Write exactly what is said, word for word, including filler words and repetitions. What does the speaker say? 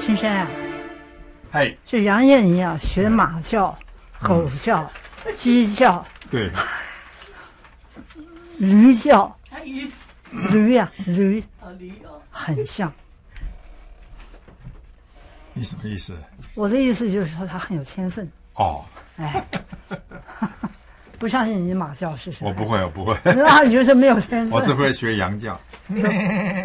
青山啊， 嗨， 这杨燕一样学马叫、狗叫、鸡叫、 对， 驴叫， 鱼驴呀、驴啊驴哦， 很像。 你什么意思？ 我的意思就是说他很有天分， 哦， 哎，不相信你马叫试试看。 我不会，我不会， 啊，你就是没有天分。 我只会学羊叫。